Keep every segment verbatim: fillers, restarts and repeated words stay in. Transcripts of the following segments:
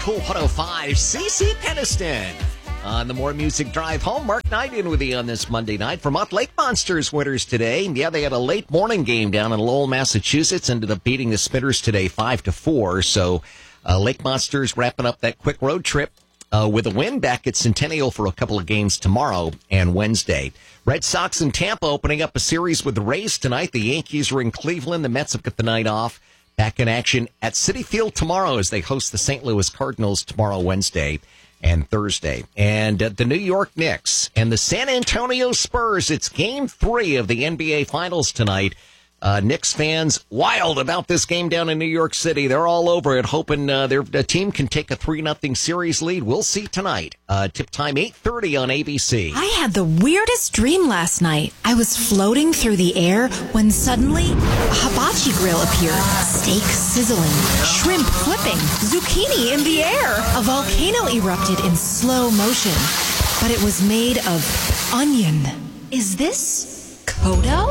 Cool one oh five, C C Peniston. On the More Music Drive Home, Mark Knight in with you on this Monday night. Vermont Lake Monsters winners today. Yeah, they had a late morning game down in Lowell, Massachusetts. Ended up beating the Spinners today five to four. So uh, Lake Monsters wrapping up that quick road trip uh, with a win back at Centennial for a couple of games tomorrow and Wednesday. Red Sox in Tampa opening up a series with the Rays tonight. The Yankees are in Cleveland. The Mets have got the night off. Back in action at Citi Field tomorrow as they host the Saint Louis Cardinals tomorrow, Wednesday, and Thursday. And uh, the New York Knicks and the San Antonio Spurs. It's game three of the N B A Finals tonight. Uh, Knicks fans wild about this game down in New York City. They're all over it, hoping uh, their the team can take a three nothing series lead. We'll see tonight. Uh, tip time eight thirty on A B C. I had the weirdest dream last night. I was floating through the air when suddenly a hibachi grill appeared. Steak sizzling, shrimp flipping, zucchini in the air. A volcano erupted in slow motion, but it was made of onion. Is this Kodo?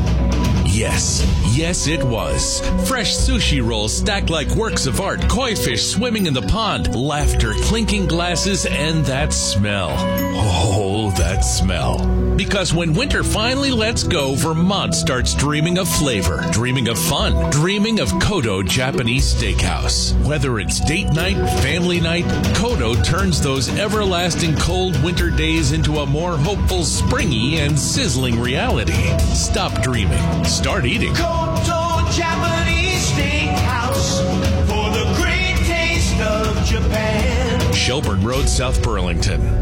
Yes, yes it was. Fresh sushi rolls stacked like works of art, koi fish swimming in the pond, laughter, clinking glasses, and that smell. Oh, that smell. Because when winter finally lets go, Vermont starts dreaming of flavor, dreaming of fun, dreaming of Kodo Japanese Steakhouse. Whether it's date night, family night, Kodo turns those everlasting cold winter days into a more hopeful, springy, and sizzling reality. Stop dreaming. Start eating. Kodo Japanese Steakhouse for the great taste of Japan. Shelburne Road, South Burlington.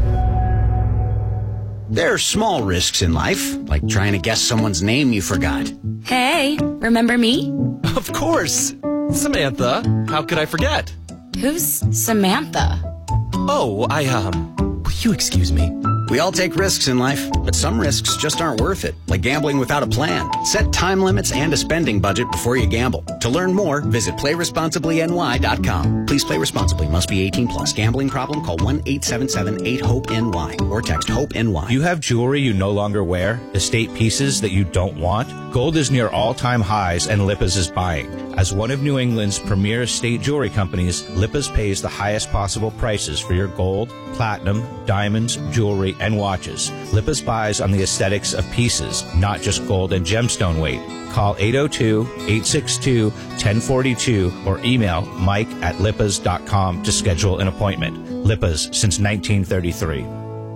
There are small risks in life, like trying to guess someone's name you forgot. Hey, remember me? Of course. Samantha. How could I forget? Who's Samantha? Oh, I, um, will you excuse me? We all take risks in life, but some risks just aren't worth it, like gambling without a plan. Set time limits and a spending budget before you gamble. To learn more, visit play responsibly N Y dot com. Please play responsibly. Must be eighteen plus. Gambling problem? Call one eight seven seven eight hope N Y or text HOPE-NY. You have jewelry you no longer wear, estate pieces that you don't want? Gold is near all-time highs and Lippes is buying. As one of New England's premier estate jewelry companies, Lippes pays the highest possible prices for your gold, platinum, diamonds, jewelry, and watches. Lippes buys on the aesthetics of pieces, not just gold and gemstone weight. Call eight oh two, eight six two, one oh four two or email mike at lippes dot com to schedule an appointment. Lippes since nineteen thirty-three.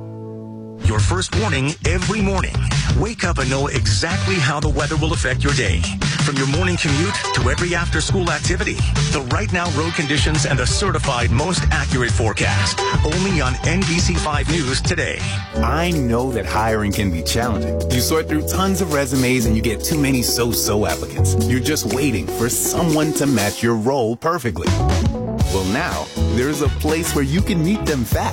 Your first warning every morning. Wake up and know exactly how the weather will affect your day. From your morning commute to every after-school activity, the Right Now road conditions and the certified most accurate forecast. Only on N B C five News today. I know that hiring can be challenging. You sort through tons of resumes and you get too many so-so applicants. You're just waiting for someone to match your role perfectly. Well, now, there's a place where you can meet them fast.